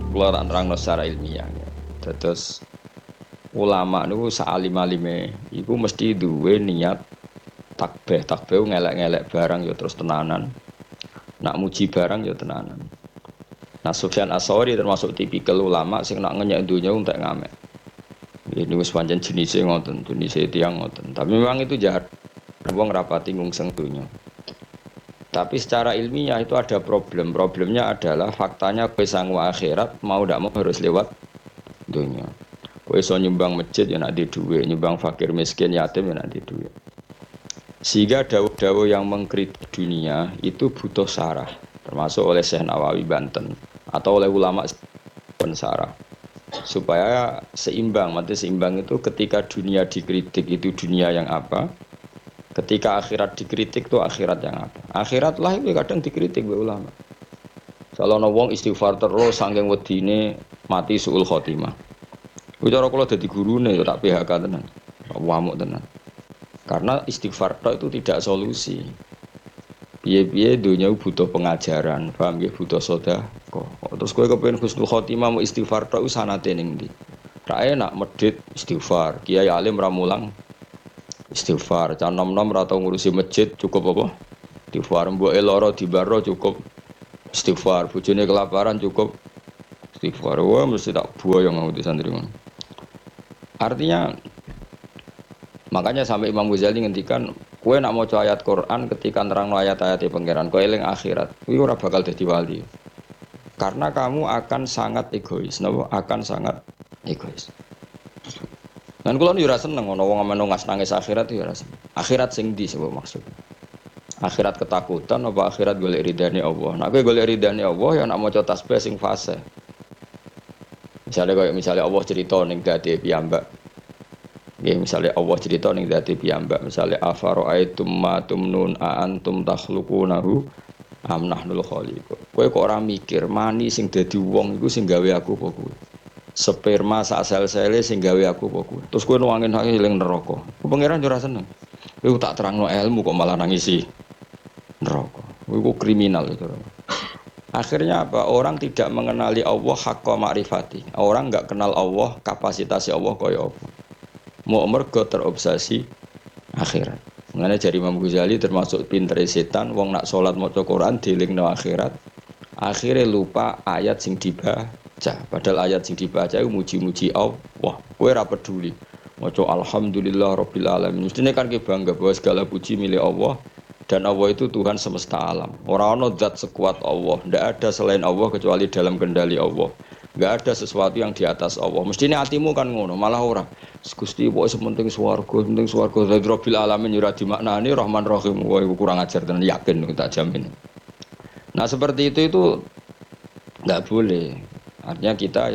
Kula tak nerangno secara ilmiah. Terus ulama niku saalim-alime iku mesti duwe niat takbih. Takbih ngelek-ngelek barang ya terus tenanan. Nak muji barang ya tenanan. Nah Sufyan Ats-Tsauri termasuk tipikal ulama sing nak ngenyek dunya untuk ngamek. Ini wis pancen jenise ngoten, jenise tiyang ngoten. Tapi memang itu jahat. Wong rapati ngungseng dunya. Tapi secara ilmiah itu ada problem. Problemnya adalah faktanya kowe sangu akhirat mau ndak mau harus lewat dunia. Kowe iso nyumbang masjid ya nak di duit, nyumbang fakir miskin yatim ya nak di duit. Sehingga dawuh-dawuh yang mengkritik dunia itu butuh sarah, termasuk oleh Syekh Nawawi Banten atau oleh ulama pensarah supaya seimbang. Mati seimbang itu ketika dunia dikritik itu dunia yang apa? Ketika akhirat dikritik itu akhirat yang apa? Akhirat lah itu kadang dikritik oleh ulama. Kalau wong istighfar terus saking wedine mati suul khotimah. Kuwi cara kula dadi gurune ya tak PHK tenan. Wamuk tenan. Karena istighfar itu tidak solusi. Piye-piye dunia butuh pengajaran, paham nggih, butuh sedekah. Terus kowe kepengin husnul khotimah mau istighfar tok sanate ning ndi? Ra enak medhit istighfar, kiai alim ra mulang istighfar, can nom-nom ra tau ngurusi masjid cukup apa? Istighfar, mboke lara dibaro cukup istighfar, bojone kelaparan cukup istighfar. Wah mesti tak buaya mau di santri ngono. Artinya makanya sampai Imam Ghazali ngendikan kowe nak maca ayat Quran ketika nerangno ayat-ayat pangeran kowe eling akhirat, kuwi ora bakal dadi wali. Karena kamu akan sangat egois, napa? Akan sangat egois. Dan kula yo ora seneng ana wong ameno nangis akhirat yo ora seneng. Akhirat sing ndi sebab maksud? Akhirat ketakutan apa akhirat golek ridane Allah? Nek kowe golek ridane Allah ya nak maca tasbih sing fase. Misalnya Allah cerita ning dadi piyambak. Ya misalnya Allah cerita ning dadi piyambak, misalnya afara'aitum ma tumnun a antum takhluqunahu am nahnul khaliqun. Kowe kok ora mikir mani sing dadi wong iku sing gawe aku apa kowe? Sperma sak sel-sele sing gawe aku apa kowe? Terus kowe nuangin hak eling neraka. Pangeran ora seneng. Kowe tak terangno ilmu kok malah nangisi neraka. Kowe kriminal itu. Akhirnya apa? Orang tidak mengenali Allah haqqa ma'rifati. Orang enggak kenal Allah, kapasitas Allah kaya apa. Mau mergo terobsesi akhirat. Mengenai jari Imam Ghazali termasuk pinter setan, wong nak sholat maca Quran dilingno akhirat. Akhirnya lupa ayat sing dibaca. Padahal ayat sing dibaca itu muji-muji Allah. Kowe ora peduli. Maca alhamdulillah rabbil alamin. Mestine kan ki bangga bahwa segala puji milik Allah. Dan Allah itu Tuhan semesta alam. Orang-orang zat sekuat Allah. Tidak ada selain Allah kecuali dalam kendali Allah. Tidak ada sesuatu yang di atas Allah. Mestinya hatimu kan ngono, malah orang. Gusti pokoknya sementing swarga, dari Rabbil Alamin ora dimaknani Rahman Rahim. Wah, itu kurang ajar dan yakin tak jamin. Nah seperti itu tidak boleh. Artinya kita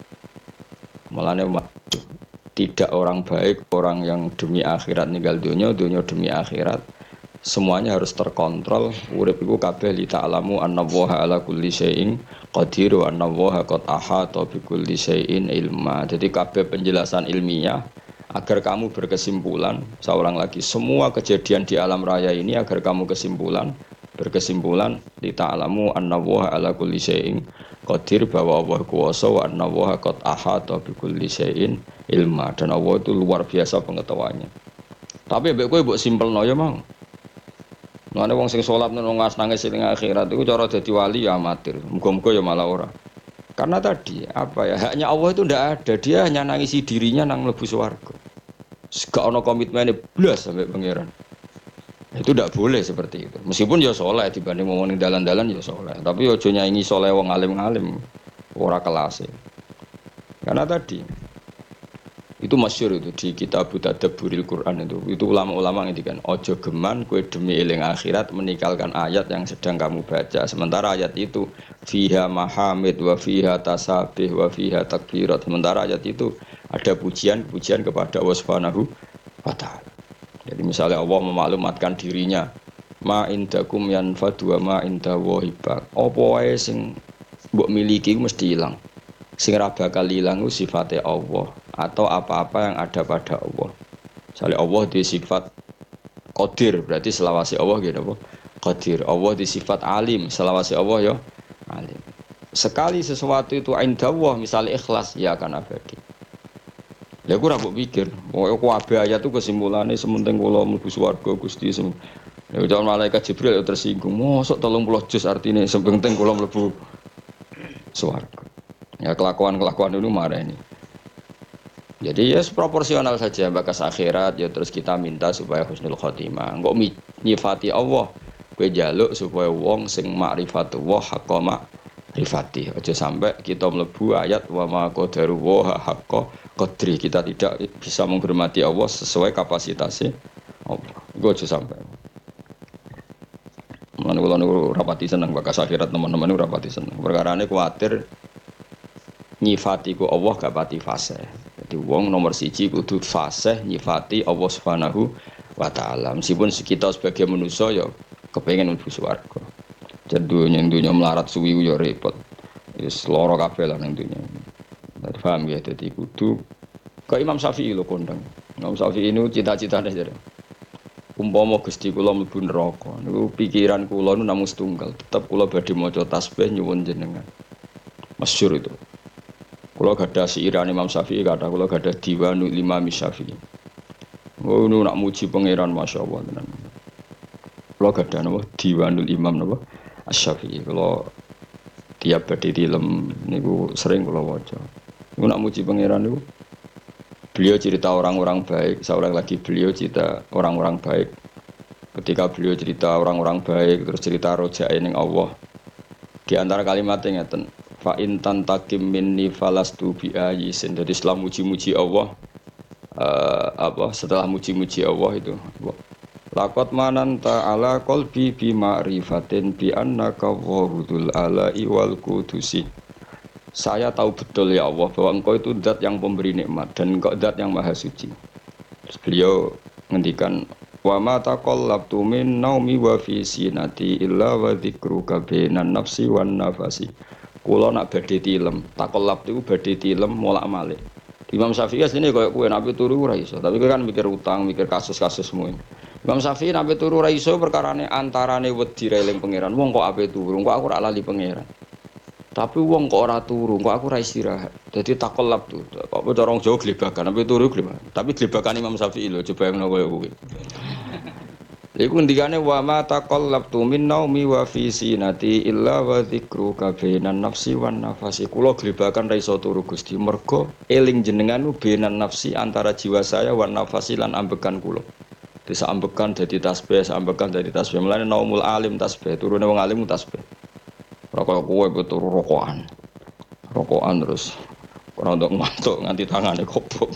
mulanya tidak orang baik, orang yang demi akhirat ninggal dunia demi akhirat. Semuanya harus terkontrol. Urip iku kabeh li ta'lamu annallaha ala kulli syai'in qadir wa annallaha qad ahata bi kulli syai'in ilma. Jadi kabeh penjelasan ilmiah agar kamu berkesimpulan, seorang lagi semua kejadian di alam raya ini agar kamu berkesimpulan li ta'lamu annallaha ala kulli syai'in qadir, bahwa Allah kuwasa wa annallaha qad ahata bi kulli syai'in ilma, dan Allah itu luar biasa pengetahuannya. Tapi mbek kowe mbok simpelno ya mau. Mane wong sing salat nangis ning akhirat iku cara dadi wali ya amatir. Muga-muga ya malah ora. Karena tadi haknya Allah itu ndak ada. Dia hanya nangisi dirinya nang mlebu swarga. Gak ono komitmene blas sampai pangeran. Itu ndak boleh seperti itu. Meskipun ya saleh dibanding wong ning dalan-dalan ya saleh, tapi ya aja nyaingi saleh wong alim-alim. Ora kelase. Karena tadi itu masyhur itu di kitab Tadabburil Quran itu ulama-ulama ngendikan ojo geman kowe demi eling akhirat meninggalkan ayat yang sedang kamu baca, sementara ayat itu fiha mahamid wa fiha tasabih wa fiha takbirat, sementara ayat itu ada pujian-pujian kepada Allah Subhanahu wa taala. Jadi misalnya Allah memaklumatkan dirinya ma indakum yanfadu wa ma inda wahibak, apa wae sing mbok miliki mesti hilang. Sing ra bakal ilang ku sifate Allah atau apa-apa yang ada pada Allah. Misalnya Allah di sifat Qadir, berarti selawase Allah gitu apa? Qadir. Allah di sifat Alim, selawase Allah ya Alim. sekali sesuatu itu indallah misalnya ikhlas ya akan abadi. Ya aku ora mbok pikir, aku kabeh ayat itu kesimpulannya sementing kula mlebu swarga Gusti sem. Ya jangan malaikat Jibril ya tersinggung. Mosok 30 juz artine sementing kula mlebu swarga. Ya kelakuan-kelakuan itu marah ini. Jadi ya proporsional saja bakas akhirat ya terus kita minta supaya husnul khotimah. Engko nyifati Allah kowe njaluk supaya wong sing ma'rifatullah haqqa ma'rifati. Aja sampai kita mlebu ayat wa ma qadaru wa haqqa qadri. Kita tidak bisa menghormati Allah sesuai kapasitasnya Allah. Iku aja sampai. Mulane kula niku rapati seneng bakas akhirat teman-teman niku rapati seneng. Perkarane kuwatir nyifati ku Allah gak pati fasih. Jadi wong nomor siji kudu fasih nyifati Allah Subhanahu wa taala. Meskipun kita sebagai manusia ya kepengin mlebu swarga. Dunya melarat suwi ya repot. Wis lara kabeh lah ning dunya. Dadi paham ya dadi kudu kok Imam Syafi'i lho kondang. Imam Syafi'i ini cita-citane jare. Umpama Gusti kula mlebu neraka niku pikiran kula nu namung setunggal, tetep kula badhe maca tasbih nyuwun jenengan. Masyhur itu. Kula gadah siiran Imam Syafi'i, kata kula gadah Diwanul Imam Syafi'i. Oh nu nak muji pangeran masyaallah tenan. Kula gadah napa Diwanul Imam napa Asy-Syafi'i. Kula tiap badhe tilem niku sering kula waca. Niku nak muji pangeran niku beliau cerita orang-orang baik, seorang lagi beliau cerita orang-orang baik. Ketika beliau cerita orang-orang baik terus cerita rojae ning Allah. Di antara kalimatnya ngeten fa in tantakim minni falastu bi ayisin. Jadi setelah muji-muji Allah setelah muji-muji Allah itu laqad mananta ala qalbi bi ma'rifatin bi annaka wahudul ala'i wal qudusi. Saya tahu betul ya Allah bahwa engkau itu zat yang pemberi nikmat dan engkau zat yang maha suci. Terus beliau ngendikan wa ma taqallabtu min naumi wa fi sinati illa wa dzikruka bainan nafsi wan nafasi. Kula nak badhe tilem, taqallab itu badhe tilem molak-malik. Imam Syafi'i asline koyo kowe nek turu ora iso, tapi kowe kan mikir utang, mikir kasus-kasus semua. Imam Syafi'i nek turu ora iso perkarane antarane wedi eling pangeran. Wong kok ape turu, kok aku ora lali pangeran. Tapi wong kok ora turu, kok aku ora istirahat. Dadi taqallab tuh. Kok cara wong Jawa glebakan, ape turu glebakan. Tapi glebakan Imam Syafi'i lho, coba yang koyo kowe. Iku ngendikane wa ma taqallabtu min naumi wa fi sinati illa wa dzikruka bainan nafsi wan nafasi. Kula glebakan ra iso turu Gusti mergo eling jenengan bainan nafsi antara jiwa saya wan nafasi lan ambekan kula. Desa ambekan dadi tasbih, ambekan dadi tasbih. Mulane naumul alim tasbih, turune wong alim tasbih. Ora kaya kowe turu rokokan. Rokokan terus ora ndok mantuk nganti tangane kobok.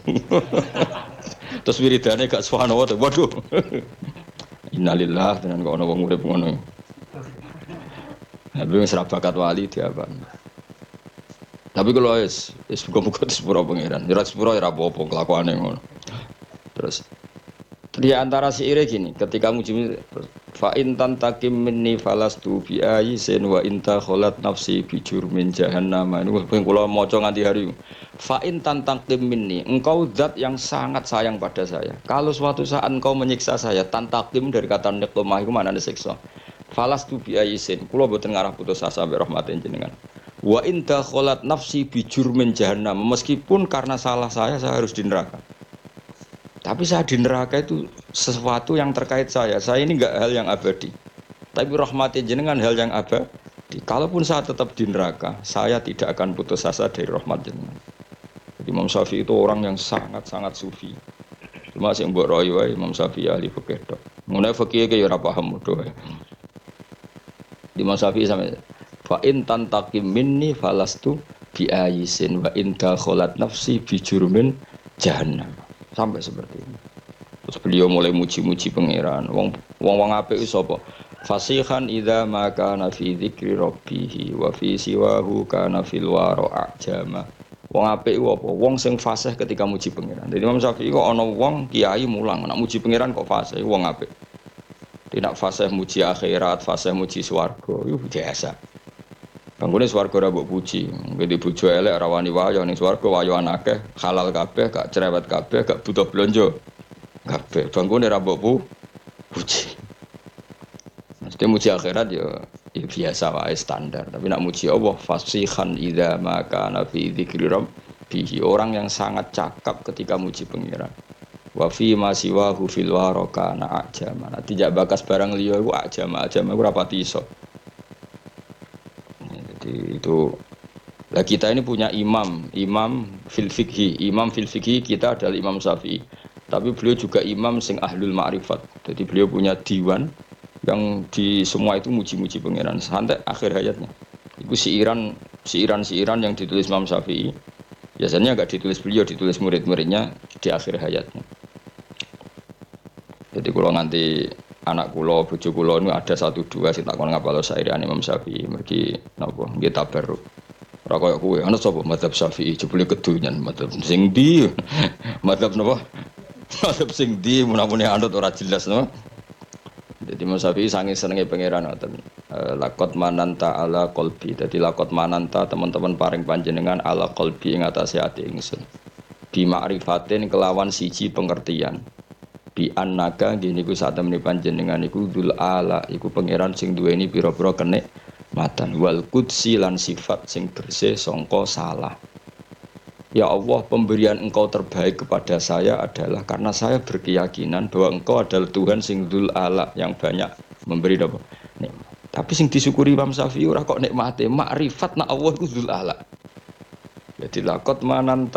Terus wiridane gak subhanallah. Waduh. Innalillah dengan kau wong urip ngono. Tapi wis ra bakat wali diapa. Tapi kalau wis muga-muga sepuro pangeran. Ya sepuro ya apa-apa kelakuane ngono. Terus di antara syair gini, ketika muji fa in tantakim minni falastu bi ayisin wa inta kholat nafsi bi jurmin jahannam. Ini kula maca nganti hari. Fa in tantakim minni, engkau zat yang sangat sayang pada saya. Kalau suatu saat engkau menyiksa saya, tantakim dari kata niqmah iku maknane siksa. Falastu bi ayisin, kula boten ngarah putus asa mbek rahmatin jenengan. Wa inta kholat nafsi bi jurmin jahannam. Meskipun karena salah saya harus di neraka. Tapi saya di neraka itu sesuatu yang terkait saya. Saya ini enggak hal yang abadi. Tapi rahmati jenengan hal yang abadi. Kalaupun saya tetap di neraka, saya tidak akan putus asa dari rahmat jenengan. Jadi Imam Syafi'i itu orang yang sangat-sangat sufi. Cuma sing mbok royo wae Imam Syafi'i ahli fikih tok. Ngene fikih iki ya ora paham modho wae. Imam Syafi'i sampe fa in tantaqim minni falastu bi ayisin wa in dakhalat nafsi bi jurmin jahannam. Sampai seperti ini. Terus beliau mulai muji-muji pangeran. Wong apik iso apa? Fasihan idza ma kana fi dzikri rabbih wa fi siwahu kana fil wara ajama. Wong apik ku apa? Wong sing fasih ketika muji pangeran. Jadi Imam Syafi'i kok ana wong kiai mulang nek muji pangeran kok fasih wong apik. Tidak fasih muji akhirat, fasih muji swarga, itu biasa. Banggune swarga ora mbok puji. Ngene bojo elek ora wani wayo ning swarga wayoan akeh, halal kabeh, gak cerewet kabeh, gak butuh blonjo. Kabeh banggune ora mbok puji. Mesti muji akhirat ya ya biasa wae standar. Tapi nak muji Allah fasihan idza ma kana fi dzikri rabbihi, orang yang sangat cakap ketika muji pengiran. Wa fi ma siwahu fil waraka na ajama. Nah, tidak bakas barang liya iku ajama iku ora pati iso. Jadi itu lah kita ini punya imam fil fikhi kita adalah Imam Syafi'i. Tapi beliau juga imam sing ahlul ma'rifat. Jadi beliau punya diwan yang di semua itu muji-muji pangeran sampai akhir hayatnya. Itu siiran yang ditulis Imam Syafi'i. Biasanya enggak ditulis beliau, ditulis murid-muridnya di akhir hayatnya. Jadi kalau nanti anak kula, bojo kula itu ada 1-2 sing takon ngapal sairan Imam Syafi'i, mergi napa nggih tabarruk. Ora koyo kowe, ana sapa madzhab Syafi'i jebule kedunyan madzhab sing ndi? Madzhab napa? Madzhab sing ndi mun-mune anut ora jelas no. Jadi Imam Syafi'i sange senenge pangeran ngoten. Laqad mananta ala qalbi. Dadi laqad mananta teman-teman paring panjenengan ala qalbi ing atase ati ingsun. Bi ma'rifatin kelawan siji pengertian. Bi annaka ngene iku sak temene panjenengan iku dzul ala iku pangeran sing duweni pira-pira kenikmatan wal qudsi lan sifat sing bersih sangka salah. Ya Allah, pemberian engkau terbaik kepada saya adalah karena saya berkeyakinan bahwa engkau adalah Tuhan sing dzul ala yang banyak memberi apa? Nikmat. Tapi sing disyukuri Imam Syafi'i ora kok nikmate, makrifat nak Allah iku dzul ala. Jadi laqad mananta